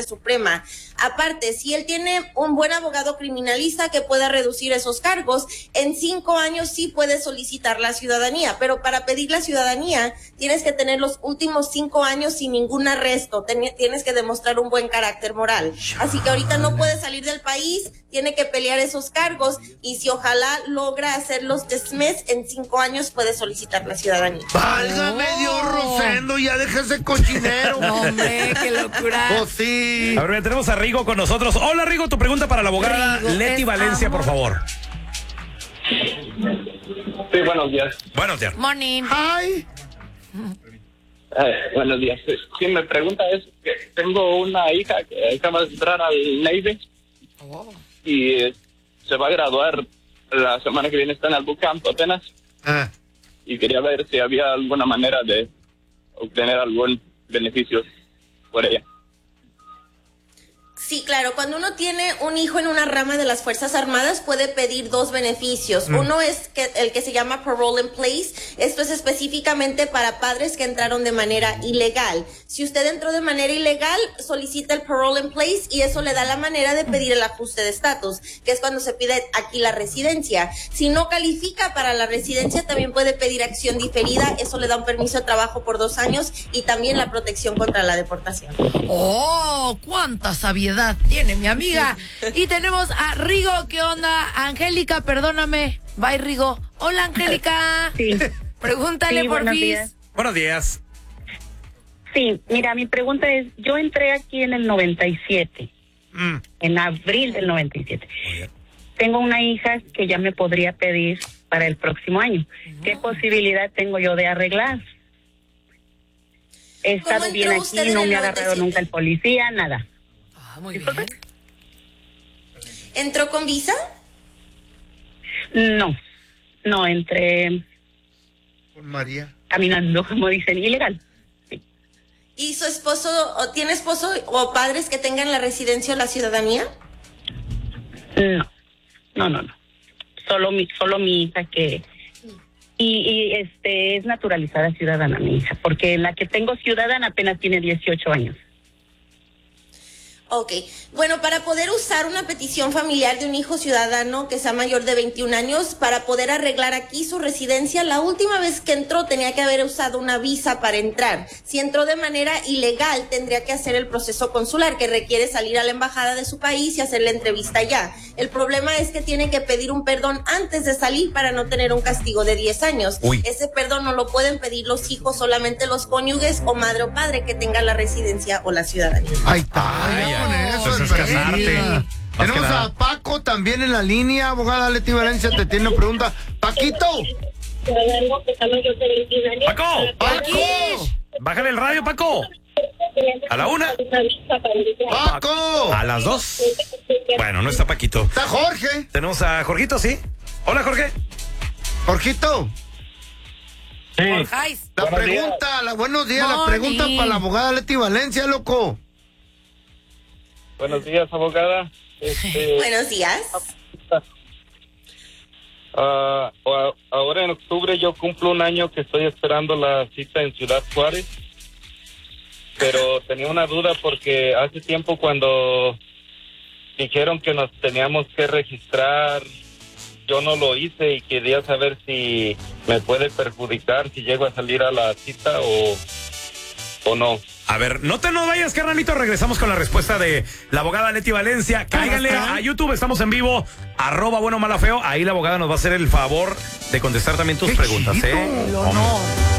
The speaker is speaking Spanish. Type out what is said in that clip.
Corte Suprema. Aparte, si él tiene un buen abogado criminalista que pueda reducir esos cargos, en 5 años sí puede solicitar la ciudadanía, pero para pedir la ciudadanía tienes que tener los últimos 5 años sin ningún arresto, tienes que demostrar un buen carácter moral. Así que ahorita no puede salir del país, tiene que pelear esos cargos, y si ojalá logra hacerlos dismiss, en 5 años puede solicitar la ciudadanía. ¡Válgame Dios, Rosendo! ¡Ya deja ese cochinero! No, hombre, qué locura. ¡Oh, sí! A ver, tenemos a Rigo con nosotros. Hola, Rigo, tu pregunta para la abogada Rigo, Leti Valencia, por favor. Sí, buenos días. Buenos días. Morning. ¡Ay! Buenos días. Sí, mi pregunta es que tengo una hija que acaba de entrar al Navy y se va a graduar la semana que viene, está en el bootcamp apenas, y quería ver si había alguna manera de obtener algún beneficio por ella. Sí, claro, cuando uno tiene un hijo en una rama de las Fuerzas Armadas puede pedir 2 beneficios. Uno es el que se llama parole in place. Esto es específicamente para padres que entraron de manera ilegal. Si usted entró de manera ilegal, solicita el parole in place y eso le da la manera de pedir el ajuste de estatus, que es cuando se pide aquí la residencia. Si no califica para la residencia, también puede pedir acción diferida. Eso le da un permiso de trabajo por 2 años y también la protección contra la deportación. ¡Oh! ¡Cuánta sabiedad tiene mi amiga! Y tenemos a Rigo. ¿Qué onda? Angélica, perdóname. Bye, Rigo. Hola, Angélica. Sí. Pregúntale, Sí, por buenos fin. días. Buenos días. Sí, mira, mi pregunta es, yo entré aquí en el 97, en abril del 97. Tengo una hija que ya me podría pedir para el próximo año. ¿Qué posibilidad tengo yo de arreglar? He estado ¿Cómo bien entró usted aquí, en no el me ha agarrado 97? nunca el policía, nada. Ah, muy bien. ¿Entró con visa? No, entré Con María. caminando, como dicen, ilegal. ¿Y su esposo, o tiene esposo o padres que tengan la residencia o la ciudadanía? No. Solo mi hija que... Y es naturalizada ciudadana, mi hija, porque la que tengo ciudadana apenas tiene 18 años. Ok, bueno, para poder usar una petición familiar de un hijo ciudadano que sea mayor de 21 años, para poder arreglar aquí su residencia, la última vez que entró tenía que haber usado una visa para entrar. Si entró de manera ilegal, tendría que hacer el proceso consular, que requiere salir a la embajada de su país y hacer la entrevista allá. El problema es que tiene que pedir un perdón antes de salir para no tener un castigo de 10 años. Uy. Ese perdón no lo pueden pedir los hijos, solamente los cónyuges o madre o padre que tengan la residencia o la ciudadanía. Ahí está. Ay, con eso, pues es enfermera. casarte. Más que Tenemos nada. a Paco también en la línea. Abogada Leti Valencia te tiene una pregunta. Paquito. ¡Paco! Paco. Bájale el radio, Paco. ¿A la 1? Paco. ¿A las 2? Bueno, no está Paquito. Está Jorge. Tenemos a Jorgito, ¿sí? Hola, Jorge. Jorgito. Jorge. La Buenos pregunta, buenos días, la Morning. pregunta para la abogada Leti Valencia, loco. Buenos días, abogada. Buenos días. Ahora en octubre yo cumplo 1 año que estoy esperando la cita en Ciudad Juárez, pero tenía una duda porque hace tiempo cuando dijeron que nos teníamos que registrar, yo no lo hice y quería saber si me puede perjudicar si llego a salir a la cita o no. A ver, no vayas, carnalito. Regresamos con la respuesta de la abogada Leti Valencia. Cáiganle a YouTube, estamos en vivo. @bueno mala feo. Ahí la abogada nos va a hacer el favor de contestar también tus Qué preguntas, chido. ¿eh? No.